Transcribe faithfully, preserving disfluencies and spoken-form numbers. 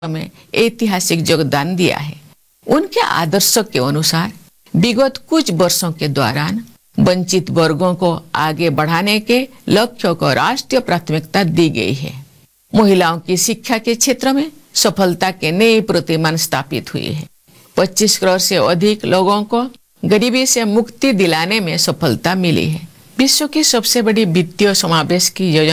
में ऐतिहासिक योगदान दिया है। उनके आदर्शों के अनुसार विगत कुछ वर्षों के दौरान वंचित वर्गों को आगे बढ़ाने के लक्ष्यों को राष्ट्रीय प्राथमिकता दी गई है। महिलाओं की शिक्षा के क्षेत्र में सफलता के नए प्रतिमान स्थापित हुए हैं। पच्चीस करोड़ से अधिक लोगों को गरीबी से मुक्ति दिलाने में सफलता मिली है। विश्व की सबसे बड़ी वित्तीय समावेश की योजना